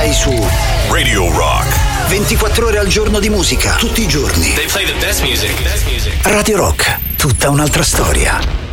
Sei su Radio Rock. 24 ore al giorno di musica, tutti i giorni. They play the best music. Radio Rock, tutta un'altra storia.